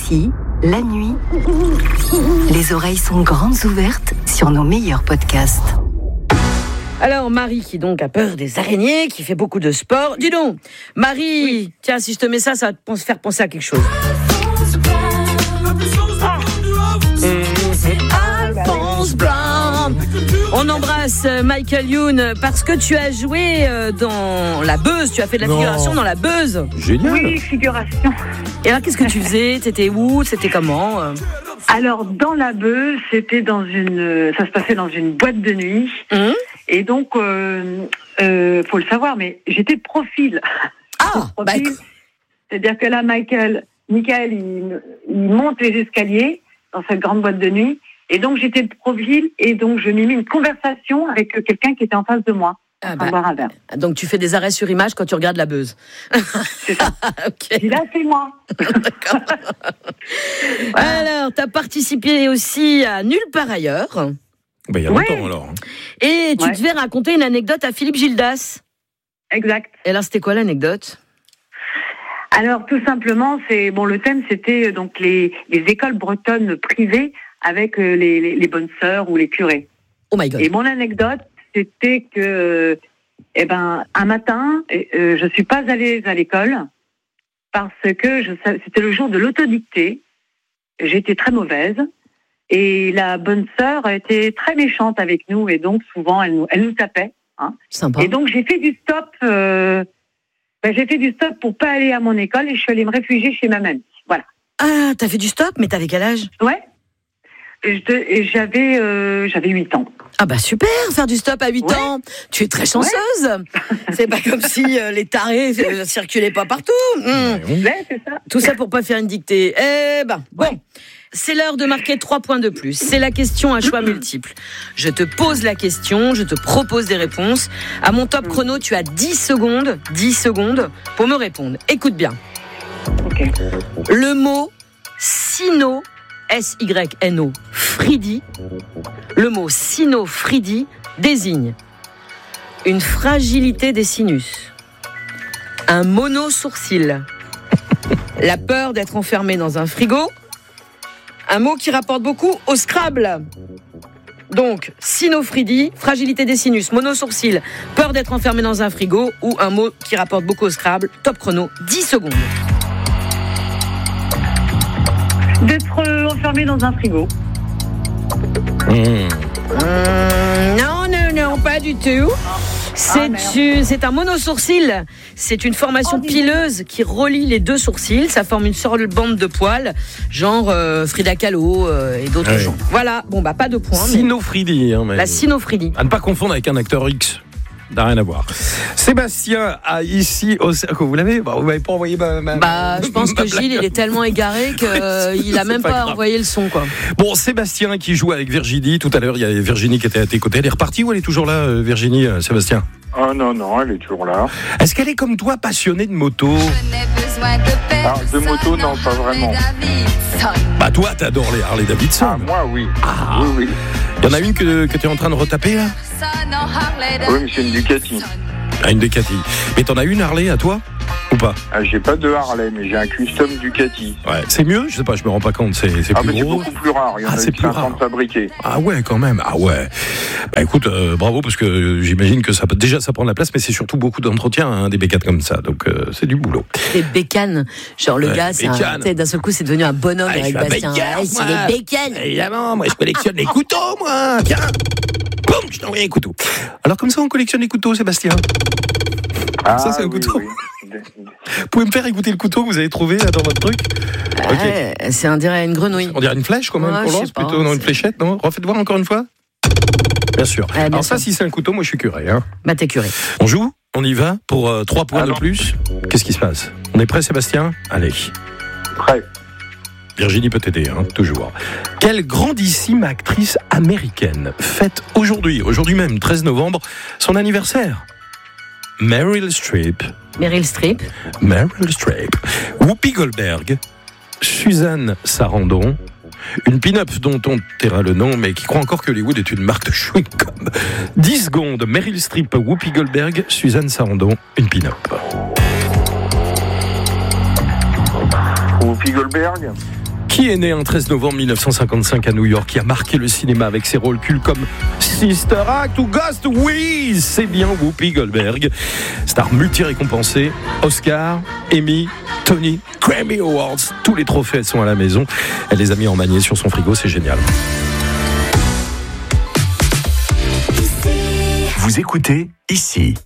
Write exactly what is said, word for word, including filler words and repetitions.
Ici, la nuit, les oreilles sont grandes ouvertes sur nos meilleurs podcasts. Alors, Marie, qui donc a peur des araignées, qui fait beaucoup de sport. Dis donc, Marie, oui. Tiens, si je te mets ça, ça va te faire penser à quelque chose. Ah. Alphonse Brown. On embrasse Michael Youn parce que tu as joué dans La Beuse. Tu as fait de la non. figuration dans La Beuse. Génial. Oui, figuration. Et alors, qu'est-ce que tu faisais ? T'étais où ? C'était comment ? Alors, dans La Beuse, c'était dans une, ça se passait dans une boîte de nuit. Mmh. Et donc, euh, euh, faut le savoir, mais j'étais de profil. Ah, profil. Bah, c'est-à-dire que là, Michael, Michael, il, il monte les escaliers dans cette grande boîte de nuit. Et donc, j'étais de profil et donc je m'y mis une conversation avec quelqu'un qui était en face de moi. Ah bah, boire un verre. Donc, tu fais des arrêts sur image quand tu regardes La Beuse. C'est ça. Okay. Et là, c'est moi. D'accord. Voilà. Alors, tu as participé aussi à Nulle part ailleurs. Ben, il y a longtemps, ouais. alors. Et tu ouais. devais raconter une anecdote à Philippe Gildas. Exact. Et alors, c'était quoi l'anecdote ? Alors, tout simplement, c'est bon. Le thème, c'était donc les, les écoles bretonnes privées avec les, les, les bonnes sœurs ou les curés. Oh my God. Et mon anecdote, c'était que, eh ben, un matin, euh, je suis pas allée à l'école parce que je, c'était le jour de l'autodictée. J'étais très mauvaise. Et la bonne sœur était très méchante avec nous et donc souvent elle nous, elle nous tapait. Hein. Sympa. Et donc j'ai fait du stop. Euh, ben, j'ai fait du stop pour pas aller à mon école et je suis allée me réfugier chez ma mamie. Voilà. Ah, t'as fait du stop, mais t'avais quel âge ? Ouais. Et, je, et j'avais euh, j'avais huit ans. Ah bah super, faire du stop à huit ouais. ans. Tu es très chanceuse. Ouais. C'est pas comme si euh, les tarés euh, circulaient pas partout. Mmh. Ouais, c'est ça. Tout ça pour pas faire une dictée. Eh ben, bon. Ouais. C'est l'heure de marquer trois points de plus. C'est la question à choix multiples. Je te pose la question, je te propose des réponses. À mon top chrono, tu as dix secondes, dix secondes pour me répondre. Écoute bien. Okay. Le mot sino, S Y N O, fridi, le mot sino-fridi désigne une fragilité des sinus, un monosourcil, la peur d'être enfermé dans un frigo, un mot qui rapporte beaucoup au Scrabble. Donc, sinophrydie, fragilité des sinus, monosourcil, peur d'être enfermé dans un frigo ou un mot qui rapporte beaucoup au Scrabble. Top chrono, dix secondes. D'être enfermé dans un frigo. Mmh. Mmh, non, non, non, pas du tout. C'est, ah, une, c'est un monosourcil. C'est une formation oh, pileuse qui relie les deux sourcils. Ça forme une sorte de bande de poils, genre euh, Frida Kahlo euh, et d'autres ouais. gens. Voilà, bon bah pas de points. Sinophrydie. Hein, mais... La sinophrydie. À ne pas confondre avec un acteur X. N'a rien à voir. Sébastien a ici au cercle. Vous l'avez bah, Vous m'avez pas envoyé ma. ma bah, je pense que Gilles, il est tellement égaré qu'il euh, a même pas, pas envoyé le son, quoi. Bon, Sébastien qui joue avec Virginie. Tout à l'heure, il y a Virginie qui était à tes côtés. Elle est repartie ou elle est toujours là, Virginie, Sébastien ? Ah non, non, elle est toujours là. Est-ce qu'elle est comme toi passionnée de moto ? Alors, de moto, non, pas vraiment. Bah, toi, t'adores les Harley Davidson. Ah, moi, oui. Ah. Oui, oui. Il y en a une que, que tu es en train de retaper, là ? Oui, mais c'est une Ducati. Ah, une Ducati. Mais t'en as une Harley à toi ? Ou pas ? Ah, j'ai pas de Harley, mais j'ai un custom Ducati. Ouais, c'est mieux ? Je sais pas, je me rends pas compte. C'est, c'est ah, plus mais gros. c'est beaucoup plus rare. Il y en ah, a c'est plus rare. fabriqués. Ah ouais, quand même. Ah ouais. Bah écoute, euh, bravo, parce que j'imagine que ça peut, déjà ça prend de la place, mais c'est surtout beaucoup d'entretien, hein, des bécanes comme ça. Donc euh, c'est du boulot. Des bécanes. Genre le ouais, gars, c'est un, d'un seul coup, c'est devenu un bonhomme ah, avec Bastien. Ah, c'est des bécanes. Évidemment, moi je collectionne les couteaux, moi. Tiens. Boum, je t'envoie un couteau. Alors comme ça, on collectionne les couteaux, Sébastien. Ah, ça, c'est un oui, couteau. Oui. Vous pouvez me faire écouter le couteau que vous avez trouvé là, dans votre truc ? Ah, okay. C'est on dirait une grenouille. On dirait une flèche quand même, ouais, qu'on lance plutôt, non, une fléchette, non ? Refaites voir encore une fois. Bien sûr. Ah, bien Alors sûr. Ça, si c'est un couteau, moi je suis curé. Hein. Bah t'es curé. On joue ? On y va pour euh, trois points ah, de non. plus. Qu'est-ce qui se passe ? On est prêt, Sébastien ? Allez. Prêt. Virginie peut t'aider, hein, toujours. Quelle grandissime actrice américaine fête aujourd'hui, aujourd'hui même, treize novembre, son anniversaire ? Meryl Streep. Meryl Streep. Meryl Streep. Whoopi Goldberg. Suzanne Sarandon. Une pin-up dont on taira le nom, mais qui croit encore que Hollywood est une marque de chewing-gum. dix secondes. Meryl Streep, Whoopi Goldberg, Suzanne Sarandon. Une pin-up. Whoopi Goldberg. Qui est né un treize novembre mille neuf cent cinquante-cinq à New York, qui a marqué le cinéma avec ses rôles cultes comme Sister Act ou Ghost? Oui, c'est bien Whoopi Goldberg. Star multi-récompensée, Oscar, Emmy, Tony, Grammy Awards. Tous les trophées sont à la maison. Elle les a mis en manier sur son frigo, c'est génial. Vous écoutez ici.